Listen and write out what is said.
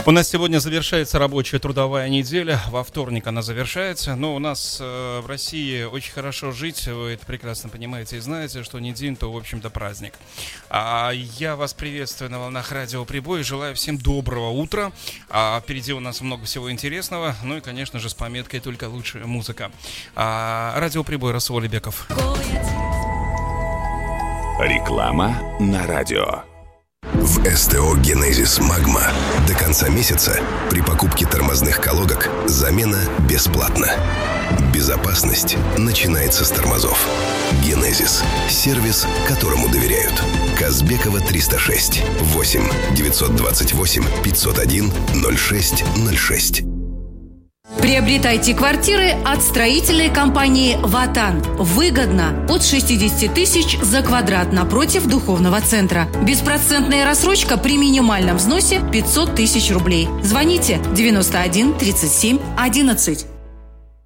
У нас сегодня завершается рабочая трудовая неделя. Во вторник она завершается. Но у нас в России очень хорошо жить. Вы это прекрасно понимаете и знаете, что не день, то, в общем-то, праздник. Я вас приветствую на волнах Радио Прибой и желаю всем доброго утра. Впереди у нас много всего интересного. Ну и, конечно же, с пометкой «Только лучшая музыка». Радио Прибой, Расул Алибеков. Реклама на радио. В СТО «Генезис Магма» до конца месяца при покупке тормозных колодок замена бесплатна. Безопасность начинается с тормозов. «Генезис» – сервис, которому доверяют. Казбекова 306 8 928 501 06 06. Приобретайте квартиры от строительной компании «Ватан». Выгодно. От 60 тысяч за квадрат напротив духовного центра. Беспроцентная рассрочка при минимальном взносе 500 тысяч рублей. Звоните 91 37 11.